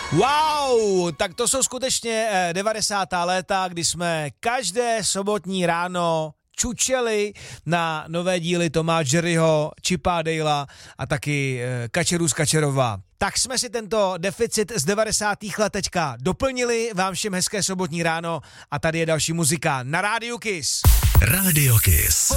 Wow, tak to jsou skutečně 90. léta, kdy jsme každé sobotní ráno čučeli na nové díly Toma Jerryho, Chipa Dalea a taky Kačerů z Kačerova. Tak jsme si tento deficit z 90. let teďka doplnili, vám všem hezké sobotní ráno a tady je další muzika na Rádiu Kiss. Radio Kiss.